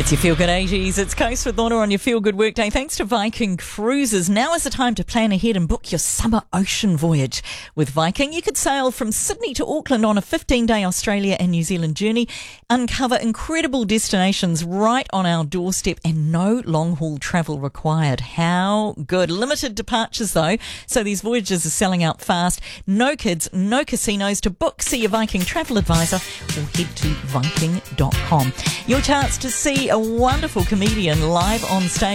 It's your Feel Good 80s. It's Coast with Lorna on your Feel Good Workday. Thanks to Viking Cruises. Now is the time to plan ahead and book your summer ocean voyage. With Viking, you could sail from Sydney to Auckland on a 15-day Australia and New Zealand journey, uncover incredible destinations right on our doorstep, and no long-haul travel required. How good. Limited departures though, so these voyages are selling out fast. No kids, no casinos. To book, see your Viking travel advisor or head to viking.com. Your chance to see a wonderful comedian live on stage